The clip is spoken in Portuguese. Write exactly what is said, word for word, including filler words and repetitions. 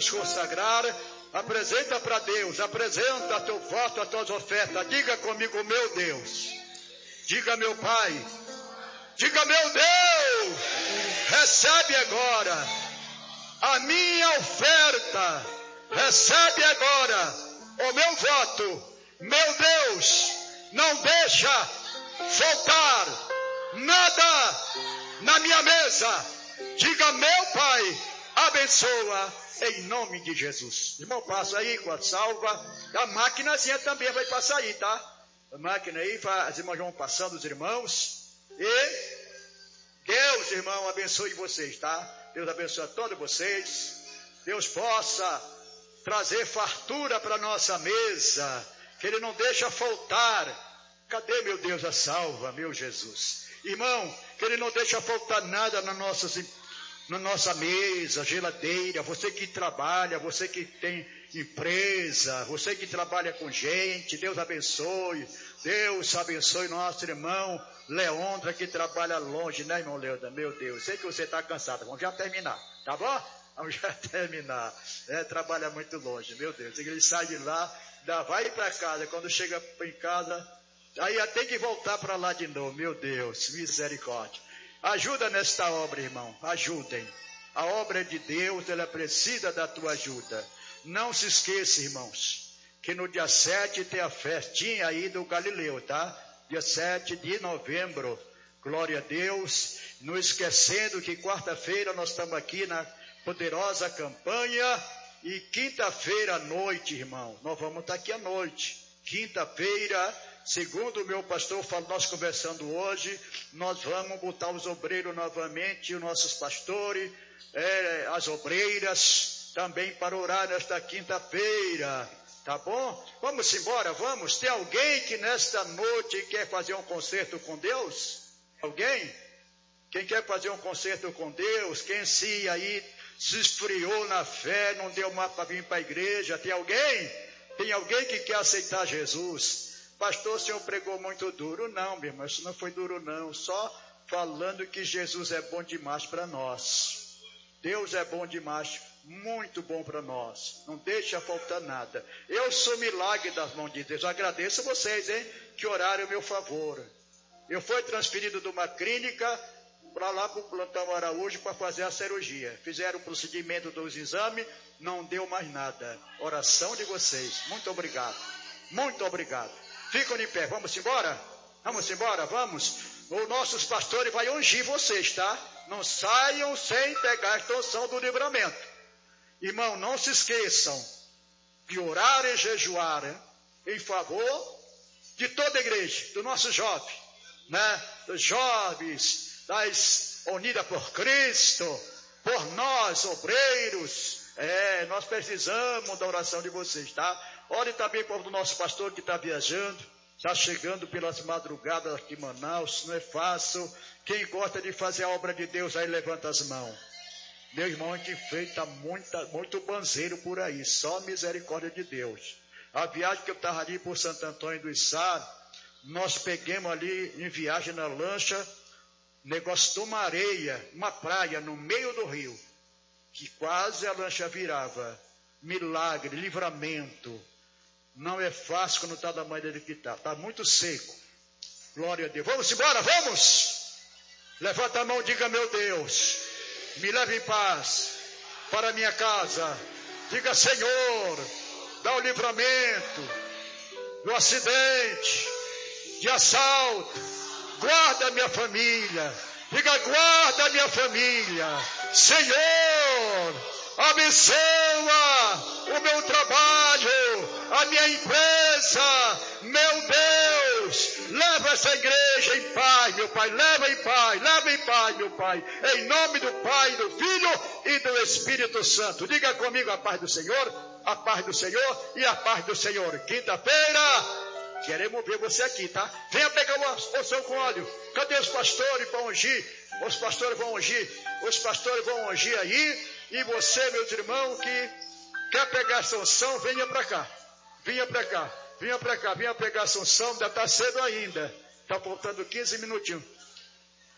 vamos consagrar. Apresenta para Deus, apresenta teu voto, as tuas ofertas. Diga comigo, meu Deus. Diga, meu Pai. Diga, meu Deus. Recebe agora a minha oferta. Recebe agora o meu voto. Meu Deus, não deixa faltar nada na minha mesa. Diga, meu Pai, abençoa em nome de Jesus. Irmão, passa aí com a salva. A máquinazinha também vai passar aí, tá? A máquina aí, as irmãs vão passando, os irmãos. E Deus, irmão, abençoe vocês, tá? Deus abençoe a todos vocês. Deus possa trazer fartura para nossa mesa, que Ele não deixa faltar. Cadê, meu Deus, a salva, meu Jesus? Irmão, que Ele não deixa faltar nada nas nossas na nossa mesa, geladeira, você que trabalha, você que tem empresa, você que trabalha com gente, Deus abençoe, Deus abençoe nosso irmão Leondra, que trabalha longe, né, irmão Leondra? Meu Deus, sei que você está cansado, vamos já terminar, tá bom? Vamos já terminar, é, trabalha muito longe, meu Deus, ele sai de lá, dá, vai para casa, quando chega em casa, aí tem que voltar para lá de novo, meu Deus, misericórdia. Ajuda nesta obra, irmão, ajudem. A obra é de Deus, ela precisa da tua ajuda. Não se esqueça, irmãos, que no dia sete tem a festinha aí do Galileu, tá? Dia sete de novembro, glória a Deus. Não esquecendo que quarta-feira nós estamos aqui na poderosa campanha e quinta-feira à noite, irmão, nós vamos estar aqui à noite. Quinta-feira, segundo o meu pastor, nós conversando hoje, nós vamos botar os obreiros novamente, os nossos pastores, é, as obreiras, também para orar nesta quinta-feira, tá bom? Vamos embora, vamos? Tem alguém que nesta noite quer fazer um concerto com Deus? Alguém? Quem quer fazer um concerto com Deus? Quem se aí se esfriou na fé, não deu mais para vir para a igreja? Tem alguém? Tem alguém que quer aceitar Jesus? Pastor, o senhor pregou muito duro. Não, meu irmão, isso não foi duro não, só falando que Jesus é bom demais para nós. Deus é bom demais, muito bom para nós, não deixa faltar nada. Eu sou milagre das mãos de Deus. Eu agradeço a vocês, hein, que oraram a meu favor. Eu fui transferido de uma clínica para lá para o Plantão Araújo para fazer a cirurgia. Fizeram o procedimento dos exames, não deu mais nada. Oração de vocês, muito obrigado, muito obrigado. Ficam de pé, vamos embora? Vamos embora, vamos? Os nossos pastores vão ungir vocês, tá? Não saiam sem pegar a extensão do livramento. Irmão, não se esqueçam de orar e jejuar, hein, em favor de toda a igreja, do nosso jovem, né? Dos jovens, das Unidas por Cristo, por nós, obreiros. É, nós precisamos da oração de vocês, tá? Ore também por do nosso pastor que está viajando, está chegando pelas madrugadas aqui em Manaus, não é fácil. Quem gosta de fazer a obra de Deus, aí levanta as mãos. Meu irmão, a gente fez, está muito banzeiro por aí, só misericórdia de Deus. A viagem que eu estava ali por Santo Antônio do Içá, nós pegamos ali em viagem na lancha, negócio de uma areia, uma praia no meio do rio, que quase a lancha virava. Milagre, livramento. Não é fácil quando está da maneira que está. Está muito seco. Glória a Deus. Vamos embora, vamos! Levanta a mão e diga, meu Deus, me leve em paz para a minha casa. Diga, Senhor, dá o livramento do acidente, de assalto. Guarda a minha família. Diga, guarda a minha família. Senhor, abençoa o meu trabalho, a minha empresa, meu Deus, leva essa igreja em paz, meu Pai, leva em paz, leva em paz, meu Pai, em nome do Pai, do Filho e do Espírito Santo. Diga comigo a paz do Senhor, a paz do Senhor e a paz do Senhor. Quinta-feira, queremos ver você aqui, tá? Venha pegar uma porção com óleo. Cadê os pastores para ungir? Os pastores vão ungir, os pastores vão ungir aí. E você, meus irmãos, que quer pegar essa unção, venha para cá. Venha para cá, venha para cá, venha pegar essa unção, ainda está cedo ainda. Está faltando quinze minutinhos.